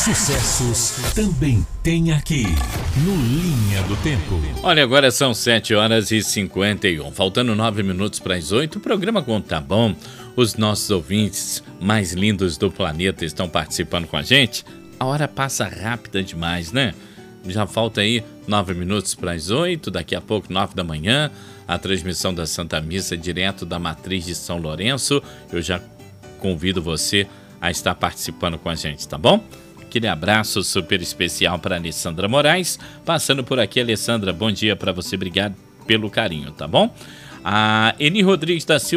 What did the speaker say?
sucessos também tem aqui, no Linha do Tempo. Olha, agora são 7h51, faltando 9 minutos para as 8. O programa quando tá bom, os nossos ouvintes mais lindos do planeta estão participando com a gente. A hora passa rápida demais, né? Já falta aí 9 minutos para as 8, daqui a pouco 9 da manhã, a transmissão da Santa Missa direto da Matriz de São Lourenço. Eu já convido você a estar participando com a gente, tá bom? Aquele abraço super especial para Alessandra Moraes. Passando por aqui, Alessandra, bom dia para você, obrigado pelo carinho, tá bom? A Eni Rodrigues da Silva